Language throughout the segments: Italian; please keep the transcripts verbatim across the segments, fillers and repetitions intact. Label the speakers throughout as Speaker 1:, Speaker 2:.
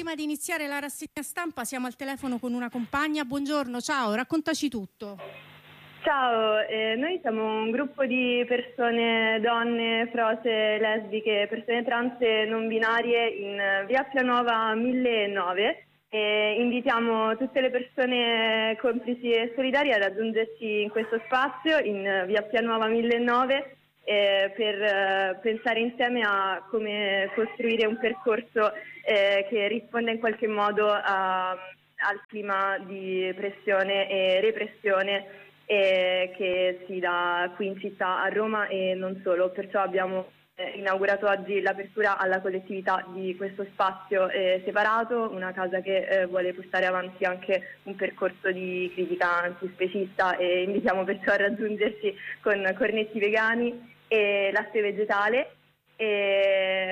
Speaker 1: prima di iniziare la rassegna stampa siamo al telefono con una compagna. Buongiorno, ciao, raccontaci tutto.
Speaker 2: Ciao, eh, noi siamo un gruppo di persone, donne, frose, lesbiche, persone trans e non binarie in via Pianova millenove e invitiamo tutte le persone complici e solidarie a raggiungerci in questo spazio in via Pianova millenove eh, per eh, pensare insieme a come costruire un percorso eh, che risponda in qualche modo a, al clima di pressione e repressione Eh, che si dà qui in città a Roma e non solo, perciò abbiamo eh, inaugurato oggi l'apertura alla collettività di questo spazio eh, separato, una casa che eh, vuole portare avanti anche un percorso di critica antispecista e invitiamo perciò a raggiungerci con cornetti vegani e latte vegetale e,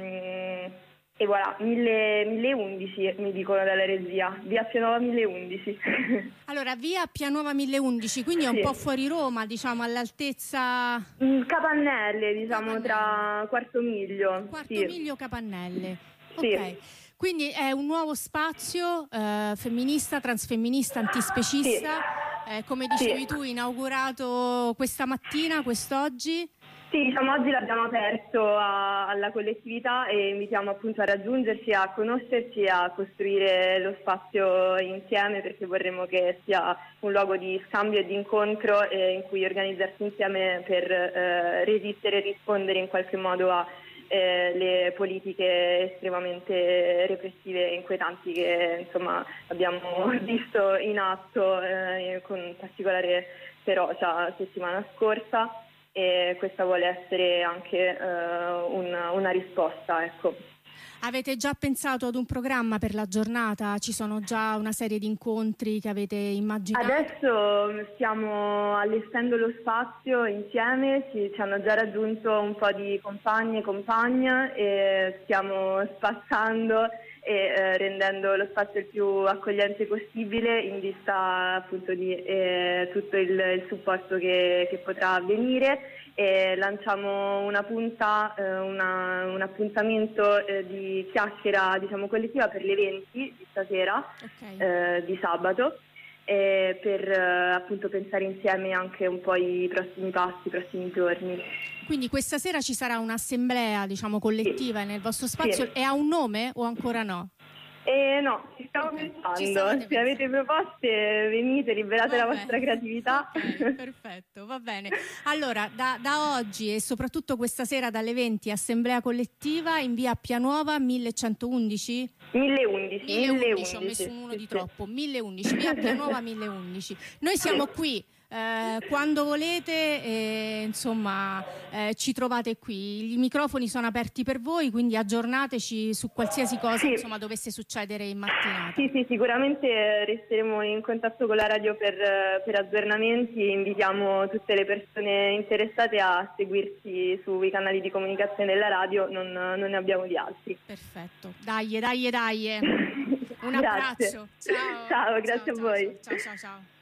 Speaker 2: mm, e voilà, milleundici mi dicono dalla regia, via Pianova milleundici.
Speaker 1: Allora, via Pianova milleundici, quindi è un
Speaker 2: sì.
Speaker 1: po' fuori Roma, diciamo all'altezza...
Speaker 2: Capannelle, diciamo, Capannelle. Tra Quarto Miglio.
Speaker 1: Quarto
Speaker 2: sì.
Speaker 1: Miglio, Capannelle.
Speaker 2: Sì.
Speaker 1: Ok. Quindi è un nuovo spazio eh, femminista, transfemminista, antispecista, sì. eh, come dicevi sì. tu, inaugurato questa mattina, quest'oggi.
Speaker 2: Sì, diciamo oggi l'abbiamo aperto a, alla collettività e invitiamo appunto a raggiungerci, a conoscerci e a costruire lo spazio insieme, perché vorremmo che sia un luogo di scambio e di incontro eh, in cui organizzarsi insieme per eh, resistere e rispondere in qualche modo a eh, le politiche estremamente repressive e inquietanti che insomma abbiamo visto in atto eh, con particolare ferocia settimana scorsa. E questa vuole essere anche uh, una, una risposta, ecco.
Speaker 1: Avete già pensato ad un programma per la giornata? Ci sono già una serie di incontri che avete immaginato?
Speaker 2: Adesso stiamo allestendo lo spazio insieme, ci, ci hanno già raggiunto un po' di compagne e compagne e stiamo spazzando e eh, rendendo lo spazio il più accogliente possibile in vista appunto di eh, tutto il, il supporto che, che potrà avvenire. E lanciamo una punta, eh, una, un appuntamento eh, di chiacchiera diciamo collettiva per le venti di stasera, okay. eh, di sabato, eh, per eh, appunto pensare insieme anche un po' i prossimi passi, i prossimi giorni.
Speaker 1: Quindi questa sera ci sarà un'assemblea diciamo collettiva sì. nel vostro spazio, sì. E ha un nome o ancora no?
Speaker 2: Eh, no, ci stiamo okay. pensando, se avete proposte venite, liberate Vabbè. la vostra creatività.
Speaker 1: Okay, perfetto, va bene. Allora, da, da oggi e soprattutto questa sera dalle venti, assemblea collettiva in via Pianova millecentoundici?
Speaker 2: milleundici.
Speaker 1: milleundici, ho messo uno di troppo, milleundici, via Pianova milleundici. Noi siamo qui. Eh, quando volete eh, insomma eh, ci trovate qui, i microfoni sono aperti per voi, quindi aggiornateci su qualsiasi cosa sì. insomma dovesse succedere in mattinata.
Speaker 2: Sì, sì, sicuramente resteremo in contatto con la radio per, per aggiornamenti. Invitiamo tutte le persone interessate a seguirci sui canali di comunicazione della radio, non, non ne abbiamo di altri.
Speaker 1: Perfetto, dai, dai, dai. Un abbraccio. Ciao,
Speaker 2: ciao, grazie
Speaker 1: ciao,
Speaker 2: a voi.
Speaker 1: Ciao, ciao, ciao.